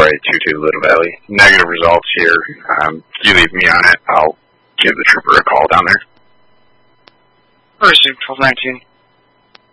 4822 Little Valley. Negative results here. You leave me on it. I'll give the trooper a call down there. Received 1219.